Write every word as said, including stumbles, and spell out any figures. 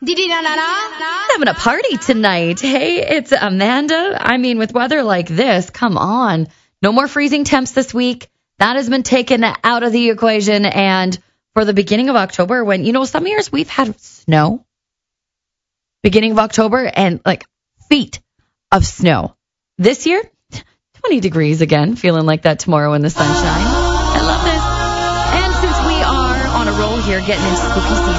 Having a party tonight. Hey, it's Amanda. I mean, with weather like this, come on. No more freezing temps this week. That has been taken out of the equation. And for the beginning of October, when, you know, some years we've had snow. Beginning of October and like feet of snow. This year, twenty degrees again. Feeling like that tomorrow in the sunshine. I love this. And since we are on a roll here, getting into spooky season.